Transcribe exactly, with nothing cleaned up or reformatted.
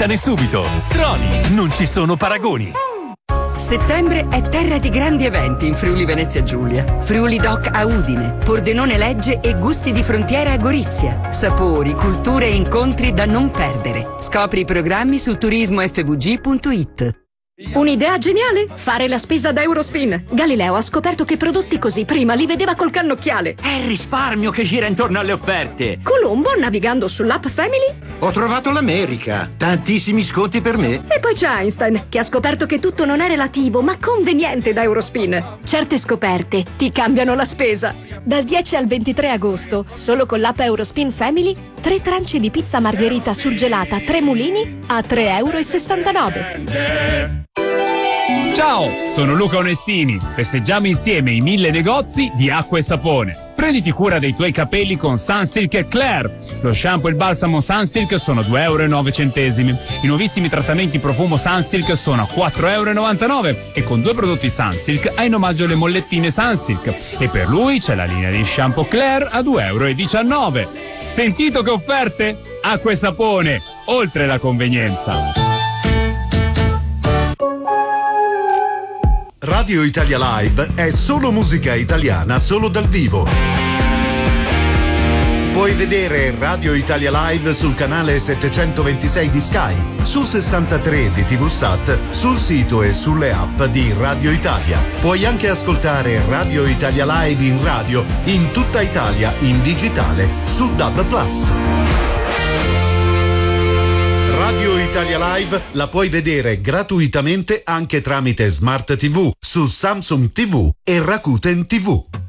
Sceglietane subito. Troni, non ci sono paragoni. Settembre è terra di grandi eventi in Friuli Venezia Giulia. Friuli Doc a Udine, Pordenone Legge e Gusti di Frontiera a Gorizia. Sapori, culture e incontri da non perdere. Scopri i programmi su turismo f v g punto i t. Un'idea geniale? Fare la spesa da Eurospin. Galileo ha scoperto che prodotti così prima li vedeva col cannocchiale. È il risparmio che gira intorno alle offerte. Colombo, navigando sull'app Family, ho trovato l'America. Tantissimi sconti per me. E poi c'è Einstein, che ha scoperto che tutto non è relativo, ma conveniente da Eurospin. Certe scoperte ti cambiano la spesa. Dal dieci al ventitré agosto, solo con l'app Eurospin Family, tre tranci di pizza margherita surgelata Tre Mulini a tre e sessantanove euro. Ciao, sono Luca Onestini. Festeggiamo insieme i mille negozi di acqua e sapone. Prenditi cura dei tuoi capelli con Sunsilk e Claire. Lo shampoo e il balsamo Sunsilk sono due e nove euro. I nuovissimi trattamenti profumo Sunsilk sono a quattro e novantanove euro e con due prodotti Sunsilk hai in omaggio le mollettine Sunsilk. E per lui c'è la linea di shampoo Claire a due e diciannove euro. Sentito che offerte? Acqua e sapone, oltre la convenienza. Radio Italia Live è solo musica italiana, solo dal vivo. Puoi vedere Radio Italia Live sul canale settecentoventisei di Sky, sul sessantatré di T V Sat, sul sito e sulle app di Radio Italia. Puoi anche ascoltare Radio Italia Live in radio in tutta Italia in digitale su D A B plus. Radio Italia Live la puoi vedere gratuitamente anche tramite Smart T V su Samsung T V e Rakuten T V.